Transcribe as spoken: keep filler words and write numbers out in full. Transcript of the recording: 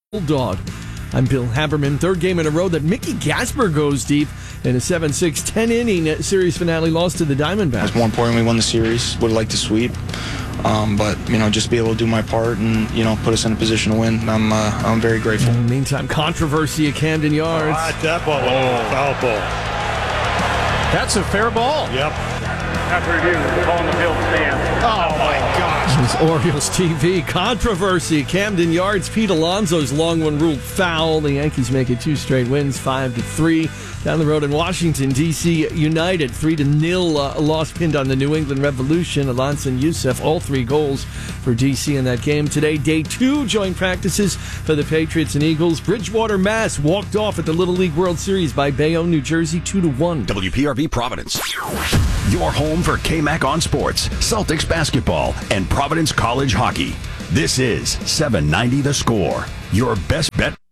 Bulldog. I'm Bill Haberman. Third game in a row that Mickey Gasper goes deep in a seven six, ten-inning series finale loss to the Diamondbacks. It's more important we won the series. Would have liked to sweep. Um, but, you know, just be able to do my part and, you know, put us in a position to win. I'm uh, I'm very grateful. In the meantime, controversy at Camden Yards. Ah, that ball was a foul ball. That's a fair ball. Yep. After review, calling the field stand. Oh, my gosh. This is Orioles T V. Controversy. Camden Yards. Pete Alonso's long one ruled foul. The Yankees make it two straight wins, five to three. Down the road in Washington, D C United, three to nil uh, loss pinned on the New England Revolution. Alonso and Youssef, all three goals for D C in that game. Today, day two joint practices for the Patriots and Eagles. Bridgewater, Mass walked off at the Little League World Series by Bayonne, New Jersey, two to one. W P R V Providence. Your home for K-Mac on sports, Celtics basketball, and Providence College hockey. This is seven ninety The Score. Your best bet.